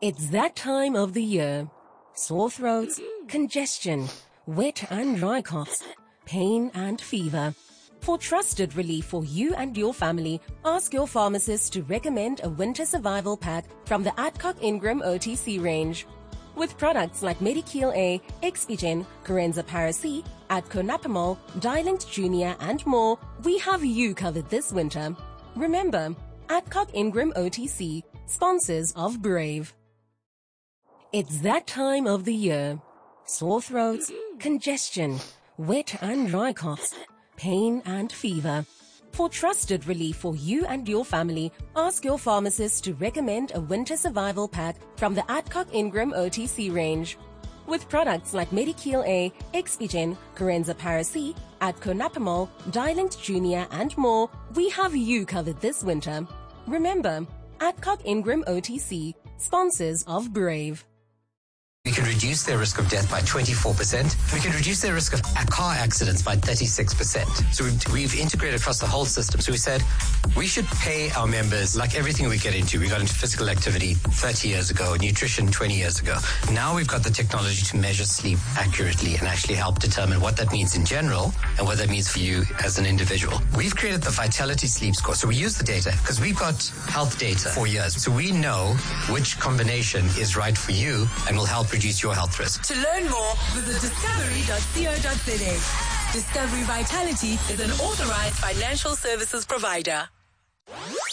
It's that time of the year. Sore throats, congestion, wet and dry coughs, pain and fever. For trusted relief for you and your family, ask your pharmacist to recommend a winter survival pack from the Adcock Ingram OTC range. With products like Medikil A, Expigen, Corenza Paracy, Adconapamol, Dilinct Junior and more, we have you covered this winter. Remember, Adcock Ingram OTC, sponsors of Brave. It's that time of the year. Sore throats, congestion, wet and dry coughs, pain and fever. For trusted relief for you and your family, ask your pharmacist to recommend a winter survival pack from the Adcock Ingram OTC range. With products like Medikil A, Expigen, Corenza Paracy, Adconapamol, Dilinct Junior and more, we have you covered this winter. Remember, Adcock Ingram OTC, sponsors of Brave. We can reduce their risk of death by 24%. We can reduce their risk of car accidents by 36%. So we've integrated across the whole system. So we said we should pay our members like everything we get into. We got into physical activity 30 years ago, nutrition 20 years ago. Now we've got the technology to measure sleep accurately and actually help determine what that means in general and what that means for you as an individual. We've created the Vitality Sleep Score. So we use the data because we've got health data for years. So we know which combination is right for you and will help reduce your health risk. To learn more, visit discovery.co.za. Discovery Vitality is an authorized financial services provider.